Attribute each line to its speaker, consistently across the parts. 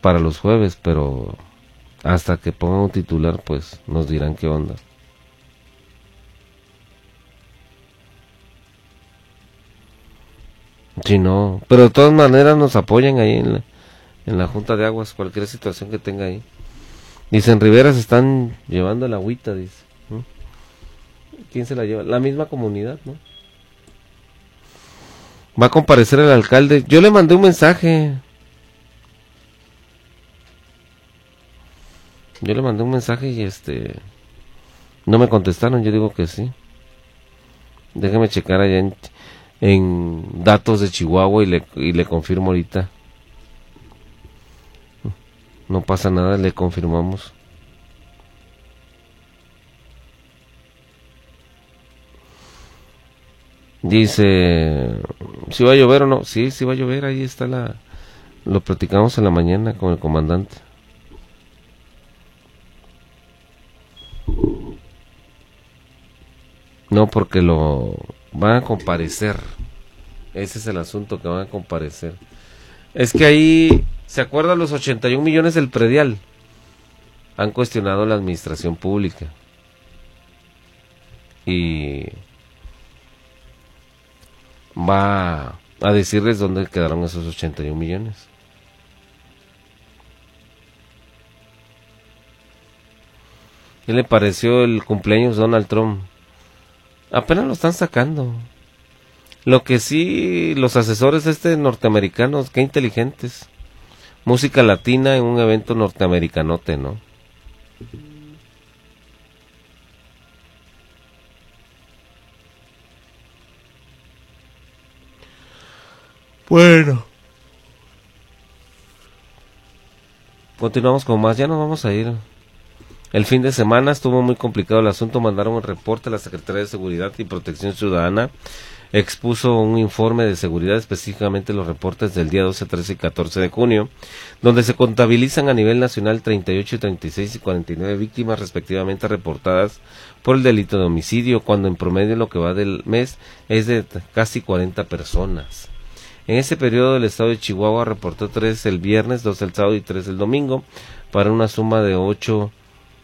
Speaker 1: para los jueves, pero hasta que pongan un titular, pues nos dirán qué onda. Si no, pero de todas maneras nos apoyan ahí en la Junta de Aguas, cualquier situación que tenga ahí. Dicen, Rivera se están llevando el agüita, dice. ¿Quién se la lleva? La misma comunidad, ¿no? Va a comparecer el alcalde. Yo le mandé un mensaje. Y no me contestaron. Yo digo que sí. Déjeme checar allá en datos de Chihuahua y le confirmo ahorita. No pasa nada, le confirmamos. Dice, ¿si va a llover o no? Sí va a llover, ahí está lo platicamos en la mañana con el comandante. No, porque van a comparecer. Ese es el asunto, que van a comparecer. Es que ahí, ¿se acuerdan los 81 millones del predial? Han cuestionado la administración pública. Y va a decirles dónde quedaron esos 81 millones. ¿Qué le pareció el cumpleaños de Donald Trump? Apenas lo están sacando. Lo que sí, los asesores norteamericanos, qué inteligentes. Música latina en un evento norteamericanote, ¿no? Bueno. Continuamos con más, ya nos vamos a ir. El fin de semana estuvo muy complicado el asunto, mandaron un reporte a la Secretaría de Seguridad y Protección Ciudadana, expuso un informe de seguridad, específicamente los reportes del día 12, 13 y 14 de junio, donde se contabilizan a nivel nacional 38, 36 y 49 víctimas respectivamente reportadas por el delito de homicidio, cuando en promedio lo que va del mes es de casi 40 personas. En ese periodo el estado de Chihuahua reportó 3 el viernes, 2 el sábado y 3 el domingo, para una suma de 8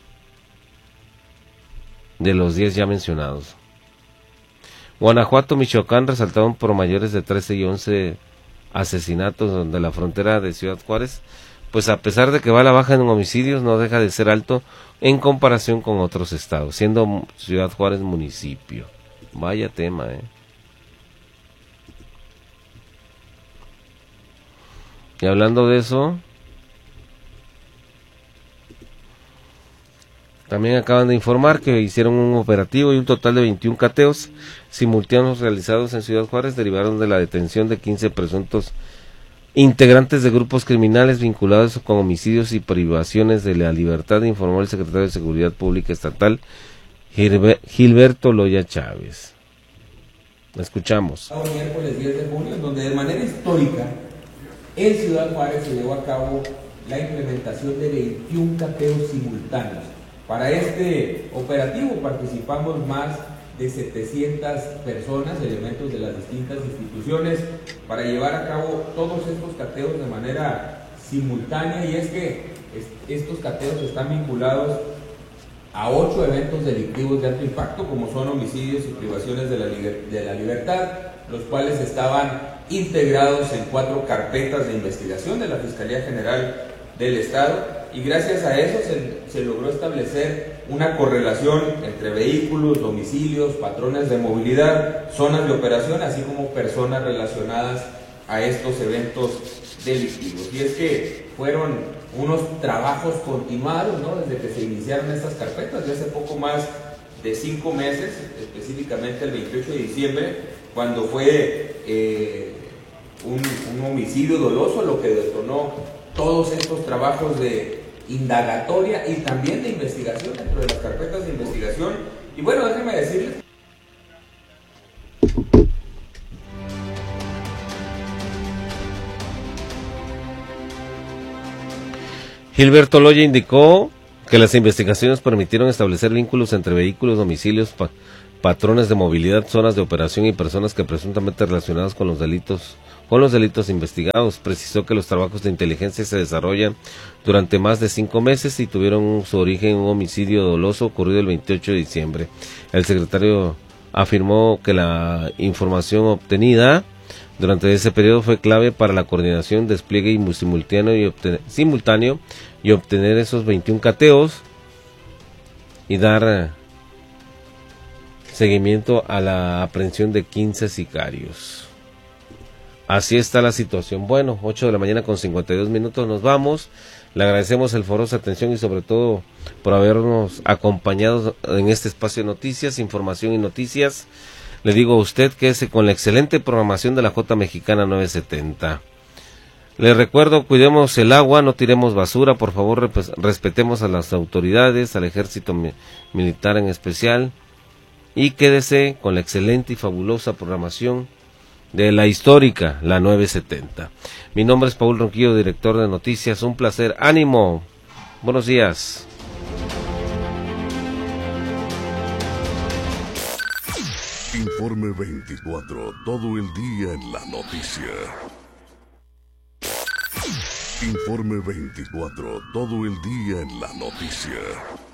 Speaker 1: de los 10 ya mencionados. Guanajuato, Michoacán resaltaron por mayores de 13 y 11 asesinatos, donde la frontera de Ciudad Juárez, pues a pesar de que va a la baja en homicidios, no deja de ser alto en comparación con otros estados, siendo Ciudad Juárez municipio. Vaya tema, Y hablando de eso, también acaban de informar que hicieron un operativo y un total de 21 cateos simultáneos realizados en Ciudad Juárez derivaron de la detención de 15 presuntos integrantes de grupos criminales vinculados con homicidios y privaciones de la libertad, informó el secretario de Seguridad Pública Estatal, Gilberto Loya Chávez. Escuchamos.
Speaker 2: El miércoles 10 de junio, donde de manera histórica en Ciudad Juárez se llevó a cabo la implementación de 21 cateos simultáneos. Para este operativo participamos más de 700 personas, elementos de las distintas instituciones, para llevar a cabo todos estos cateos de manera simultánea, y es que estos cateos están vinculados a 8 eventos delictivos de alto impacto, como son homicidios y privaciones de la libertad, los cuales estaban integrados en 4 carpetas de investigación de la Fiscalía General del Estado, y gracias a eso se logró establecer una correlación entre vehículos, domicilios, patrones de movilidad, zonas de operación, así como personas relacionadas a estos eventos delictivos. Y es que fueron unos trabajos continuados, ¿no?, desde que se iniciaron estas carpetas, de hace poco más de 5 meses, específicamente el 28 de diciembre, cuando fue un homicidio doloso lo que detonó todos estos trabajos de indagatoria y también de investigación dentro de las carpetas de investigación. Y bueno, déjenme decirles.
Speaker 1: Gilberto Loya indicó que las investigaciones permitieron establecer vínculos entre vehículos, domicilios, patrones de movilidad, zonas de operación y personas que presuntamente relacionadas con los delitos con los delitos investigados. Precisó que los trabajos de inteligencia se desarrollan durante más de 5 meses y tuvieron su origen en un homicidio doloso ocurrido el 28 de diciembre. El secretario afirmó que la información obtenida durante ese periodo fue clave para la coordinación, despliegue simultáneo y obtener esos 21 cateos y dar seguimiento a la aprehensión de 15 sicarios. Así está la situación. Bueno, 8 de la mañana con 52 minutos, nos vamos. Le agradecemos el forosa atención y sobre todo por habernos acompañado en este espacio de noticias, información y noticias. Le digo a usted que es con la excelente programación de la J Mexicana 970. Le recuerdo, cuidemos el agua, no tiremos basura, por favor respetemos a las autoridades, al ejército militar en especial, y quédese con la excelente y fabulosa programación de la histórica, la 970. Mi nombre es Paul Ronquillo, director de noticias. Un placer, ánimo, buenos días.
Speaker 3: Informe 24, todo el día en la noticia. Informe 24, todo el día en la noticia.